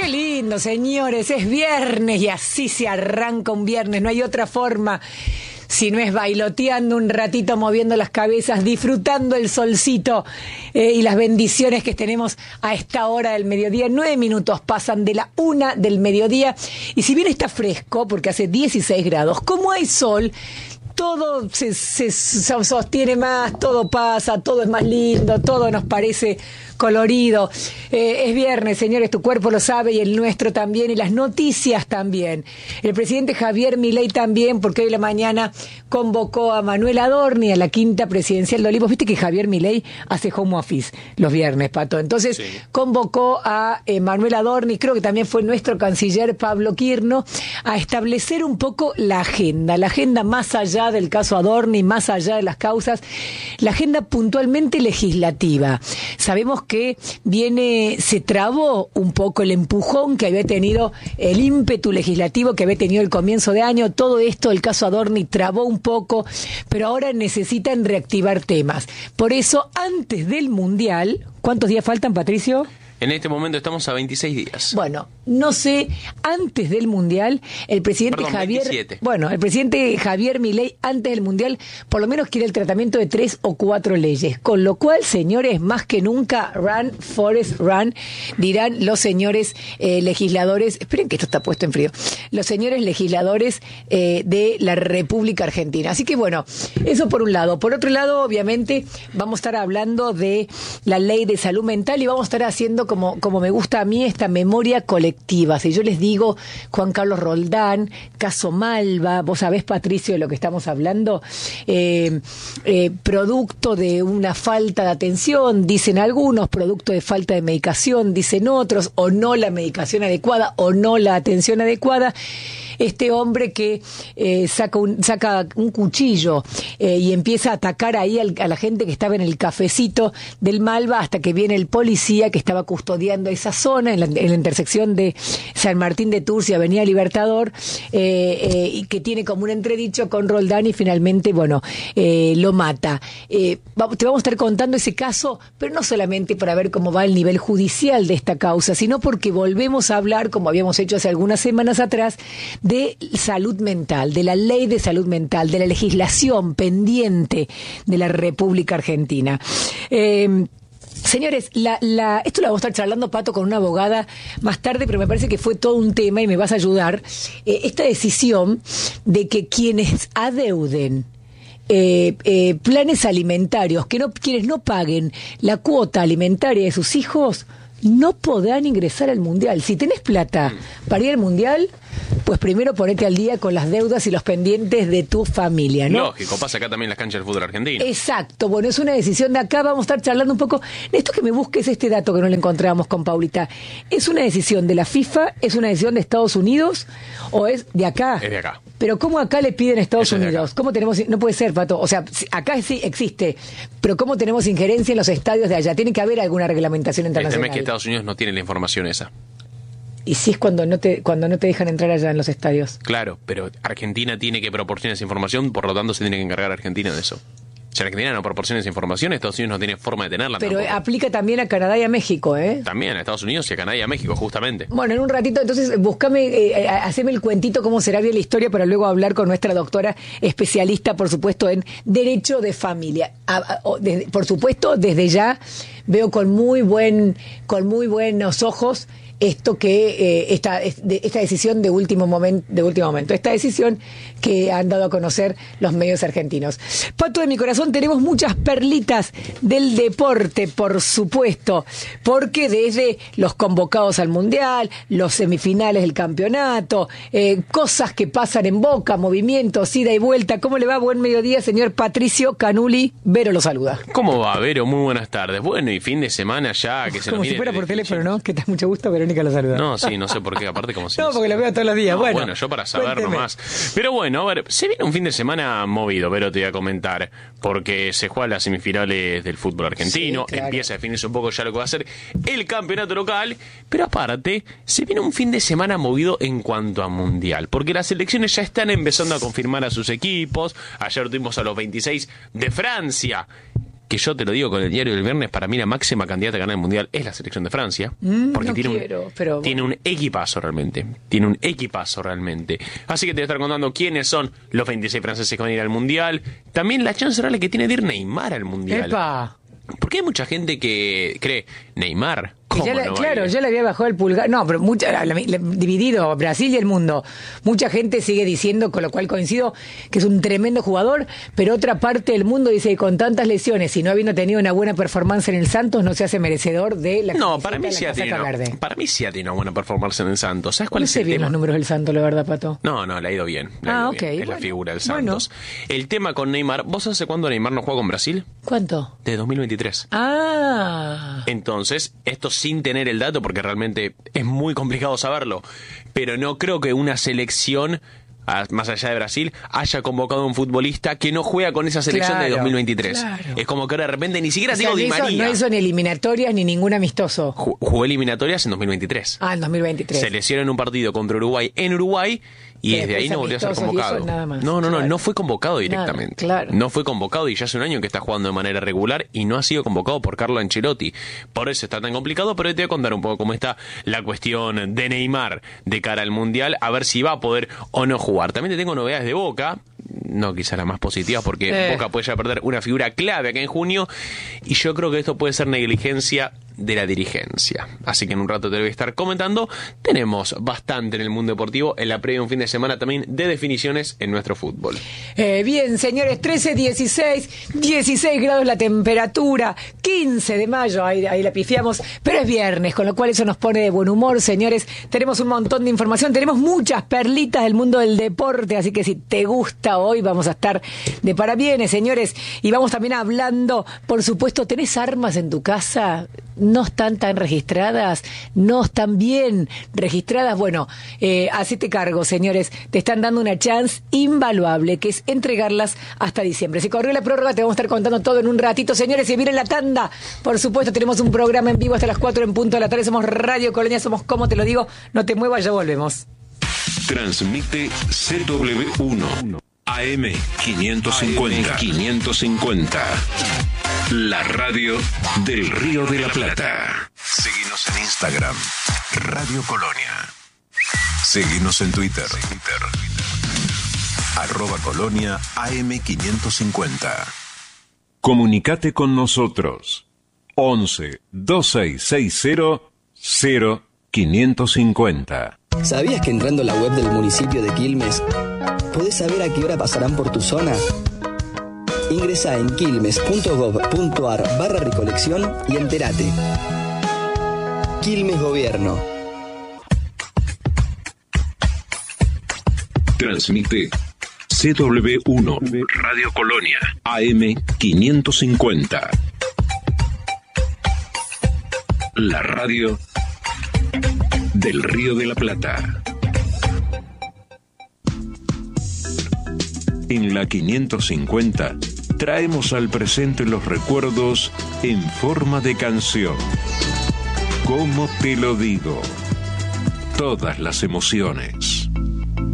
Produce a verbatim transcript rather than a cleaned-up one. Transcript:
Qué lindo, señores, es viernes y así se arranca un viernes, no hay otra forma. Si no es bailoteando un ratito, moviendo las cabezas, disfrutando el solcito eh, y las bendiciones que tenemos a esta hora del mediodía. Nueve minutos pasan de la una del mediodía. Y si bien está fresco, porque hace dieciséis grados, como hay sol, todo se, se, se sostiene más, todo pasa, todo es más lindo, todo nos parece colorido. Eh, es viernes, señores, tu cuerpo lo sabe y el nuestro también, y las noticias también. El presidente Javier Milei también, porque hoy en la mañana convocó a Manuel Adorni a la quinta presidencial de Olivos. Viste que Javier Milei hace home office los viernes, Pato. Entonces, sí. convocó a eh, Manuel Adorni, creo que también fue nuestro canciller Pablo Quirno, a establecer un poco la agenda, la agenda más allá del caso Adorni, más allá de las causas, la agenda puntualmente legislativa. Sabemos que viene, se trabó un poco el empujón que había tenido el ímpetu legislativo que había tenido el comienzo de año. Todo esto, el caso Adorni, trabó un poco, pero ahora necesitan reactivar temas. Por eso, antes del Mundial, ¿cuántos días faltan, Patricio? En este momento estamos a veintiséis días. Bueno, no sé, antes del Mundial, el presidente Perdón, Javier... veintisiete. Bueno, el presidente Javier Milei, antes del Mundial, por lo menos quiere el tratamiento de tres o cuatro leyes. Con lo cual, señores, más que nunca, run, Forest, run, dirán los señores eh, legisladores... Esperen que esto está puesto en frío. Los señores legisladores eh, de la República Argentina. Así que, bueno, eso por un lado. Por otro lado, obviamente, vamos a estar hablando de la ley de salud mental y vamos a estar haciendo Como, como me gusta a mí, esta memoria colectiva. Si yo les digo Juan Carlos Roldán, caso Malva, vos sabés, Patricio, de lo que estamos hablando, eh, eh, producto de una falta de atención, dicen algunos, producto de falta de medicación, dicen otros, o no la medicación adecuada, o no la atención adecuada. Este hombre que eh, saca, un, saca un cuchillo eh, y empieza a atacar ahí al, a la gente que estaba en el cafecito del Malva, hasta que viene el policía que estaba custodiando esa zona en la, en la intersección de San Martín de Tours y Avenida Libertador, eh, eh, y que tiene como un entredicho con Roldán y finalmente, bueno, eh, lo mata. Eh, te vamos a estar contando ese caso, pero no solamente para ver cómo va el nivel judicial de esta causa, sino porque volvemos a hablar, como habíamos hecho hace algunas semanas atrás, de salud mental, de la ley de salud mental, de la legislación pendiente de la República Argentina. Eh, Señores, la, la, esto lo vamos a estar charlando, Pato, con una abogada más tarde, pero me parece que fue todo un tema y me vas a ayudar. Eh, esta decisión de que quienes adeuden Eh, eh, planes alimentarios, que no quienes no paguen la cuota alimentaria de sus hijos, no podrán ingresar al Mundial. Si tenés plata para ir al Mundial, pues primero ponete al día con las deudas y los pendientes de tu familia, ¿no? Lógico, pasa acá también en las canchas del fútbol argentino. Exacto, bueno, es una decisión de acá, vamos a estar charlando un poco. Esto que me busques este dato que no le encontrábamos con Paulita, ¿es una decisión de la FIFA, es una decisión de Estados Unidos o es de acá? Es de acá. Pero ¿cómo acá le piden a Estados Eso Unidos? ¿Cómo tenemos? No puede ser, Pato. O sea, acá sí existe, pero ¿cómo tenemos injerencia en los estadios de allá? Tiene que haber alguna reglamentación internacional. El tema es que Estados Unidos no tiene la información esa. Y si es cuando no te cuando no te dejan entrar allá en los estadios. Claro, pero Argentina tiene que proporcionar esa información, por lo tanto se tiene que encargar Argentina de eso. Si Argentina no proporciona esa información, Estados Unidos no tiene forma de tenerla. Pero tampoco. Aplica también a Canadá y a México, ¿eh? También a Estados Unidos y a Canadá y a México, justamente. Bueno, en un ratito, entonces, búscame, eh, haceme el cuentito cómo será bien la historia para luego hablar con nuestra doctora especialista, por supuesto, en Derecho de Familia. A, a, o, desde, por supuesto, desde ya veo con muy buen, con muy buenos ojos esto que eh, esta esta decisión de último momento de último momento esta decisión que han dado a conocer los medios argentinos. Pato de mi corazón, tenemos muchas perlitas del deporte, por supuesto, porque desde los convocados al Mundial, los semifinales del campeonato, eh, cosas que pasan en Boca, movimientos, ida y vuelta. ¿Cómo le va? Buen mediodía, señor Patricio Canuli. Vero lo saluda. ¿Cómo va, Vero? Muy buenas tardes. Bueno, y fin de semana ya que se como nos si viene fuera por difícil. teléfono, ¿no? Que te da mucho gusto, Verónica lo saluda. No, sí, no sé por qué, aparte como si... No, porque lo veo todos los días. No, bueno, bueno, yo para saber cuénteme. nomás. Pero bueno, a ver, se viene un fin de semana movido, pero te voy a comentar, porque se juegan las semifinales del fútbol argentino, Sí, claro. Empieza a definirse un poco ya lo que va a ser el campeonato local, pero aparte, se viene un fin de semana movido en cuanto a mundial, porque las selecciones ya están empezando a confirmar a sus equipos. Ayer tuvimos a los veintiséis de Francia, que yo te lo digo con el diario del viernes, para mí la máxima candidata a ganar el Mundial es la selección de Francia. Mm, porque no tiene, quiero, un, pero tiene un equipazo realmente. Tiene un equipazo realmente. Así que te voy a estar contando quiénes son los veintiséis franceses que van a ir al Mundial. También la chance real que tiene de ir Neymar al Mundial. ¡Epa! Porque hay mucha gente que cree, Neymar, Que ¿cómo ya la- no va a claro, ir? ya le había bajado el pulgar. No, pero mucha, la- la- dividido Brasil y el mundo. Mucha gente sigue diciendo, con lo cual coincido, que es un tremendo jugador, pero otra parte del mundo dice que con tantas lesiones y no habiendo tenido una buena performance en el Santos, no se hace merecedor de la No, camiseta para mí, de la sí ha casaca tenido, verde. para mí sí ha tenido una buena performance en el Santos. ¿Sabes cuál No es sé el bien tema? los números del Santos, la verdad, Pato. No, no, le ha ido bien. le ha Ah, ido ok, bien. Es la bueno. figura del Bueno. Santos. El tema con Neymar, ¿vos hace cuándo Neymar no juega con Brasil? ¿Cuánto? De dos mil veintitrés. Ah, Entonces, esto sin tener el dato, porque realmente es muy complicado saberlo, pero no creo que una selección, a- más allá de Brasil, haya convocado a un futbolista que no juega con esa selección de Claro, dos mil veintitrés. claro. Es como que ahora de repente ni siquiera o sea, digo no Di hizo, María. no hizo ni eliminatorias ni ningún amistoso. Ju- Jugó eliminatorias en dos mil veintitrés. Ah, en dos mil veintitrés. Se lesionó en un partido contra Uruguay en Uruguay y Que desde ahí después no volvió a ser amistosos y eso, convocado. nada más. No, no, no, Claro. no fue convocado directamente. Nada, claro. No fue convocado y ya hace un año que está jugando de manera regular y no ha sido convocado por Carlo Ancelotti. Por eso está tan complicado, pero te voy a contar un poco cómo está la cuestión de Neymar de cara al Mundial, a ver si va a poder o no jugar. También te tengo novedades de Boca. No quizá las más positivas porque Eh. Boca puede ya perder una figura clave acá en junio y yo creo que esto puede ser negligencia de la dirigencia. Así que en un rato te lo voy a estar comentando. Tenemos bastante en el mundo deportivo en la previa de un fin de semana también de definiciones en nuestro fútbol. Eh, bien, señores, trece, dieciséis, dieciséis grados la temperatura, quince de mayo, ahí, ahí la pifiamos, pero es viernes, con lo cual eso nos pone de buen humor, señores. Tenemos un montón de información, tenemos muchas perlitas del mundo del deporte, así que si te gusta hoy vamos a estar de parabienes, señores. Y vamos también hablando, por supuesto, ¿tenés armas en tu casa? ¿No están tan registradas? ¿No están bien registradas? Bueno, eh, hacete cargo, señores. Te están dando una chance invaluable, que es entregarlas hasta diciembre. Si corrió la prórroga, te vamos a estar contando todo en un ratito, señores. Si viene la tanda, por supuesto, tenemos un programa en vivo hasta las cuatro en punto de la tarde. Somos Radio Colonia, somos Como Te Lo Digo. No te muevas, ya volvemos. Transmite C W uno A M quinientos cincuenta. quinientos cincuenta. La radio del Río de la Plata. Seguinos en Instagram, Radio Colonia. Seguinos en Twitter, arroba Colonia A M quinientos cincuenta. Comunicate con nosotros. once, veintiséis sesenta, cero, quinientos cincuenta. ¿Sabías que entrando a la web del municipio de Quilmes podés saber a qué hora pasarán por tu zona? Ingresá en quilmes.gov.ar barra recolección y entérate. Quilmes Gobierno. Transmite C W uno Radio Colonia A M quinientos cincuenta. La radio del Río de la Plata. En la quinientos cincuenta traemos al presente los recuerdos en forma de canción. ¿Cómo te lo digo? Todas las emociones.